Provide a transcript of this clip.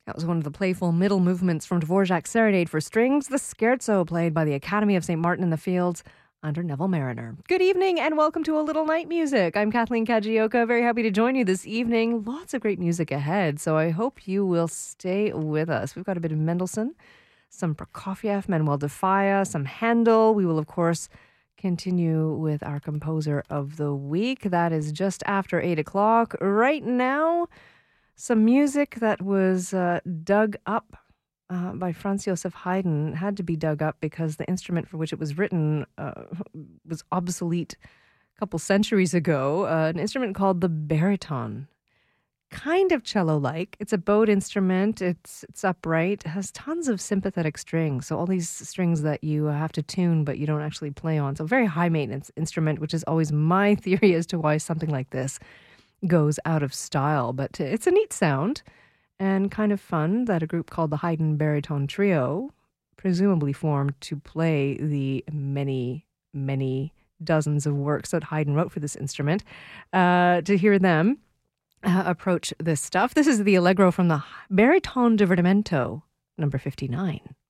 That was one of the playful middle movements from Dvorak's Serenade for Strings, the scherzo played by the Academy of St. Martin in the Fields under Neville Mariner. Good evening and welcome to A Little Night Music. I'm Kathleen Kajioka, very happy to join you this evening. Lots of great music ahead, so I hope you will stay with us. We've got a bit of Mendelssohn, some Prokofiev, Manuel de Falla, some Handel. We will, of course, continue with our composer of the week. That is just after 8 o'clock. Right now, some music that was dug up by Franz Joseph Haydn had to be dug up because the instrument for which it was written was obsolete a couple centuries ago. An instrument called the baryton. Kind of cello-like. It's a bowed instrument. It's upright. It has tons of sympathetic strings. So all these strings that you have to tune but you don't actually play on. So a very high-maintenance instrument, which is always my theory as to why something like this goes out of style. But it's a neat sound and kind of fun that a group called the Haydn Baryton Trio, presumably formed to play the many, many dozens of works that Haydn wrote for this instrument, to hear them approach this stuff. This is the Allegro from the Baryton Divertimento, number 59.